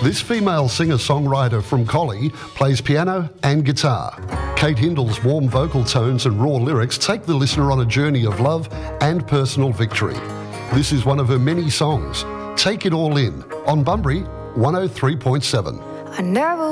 This female singer-songwriter from Collie plays piano and guitar. Kate Hindle's warm vocal tones and raw lyrics take the listener on a journey of love and personal victory. This is one of her many songs. Take it all in on Bunbury 103.7. I never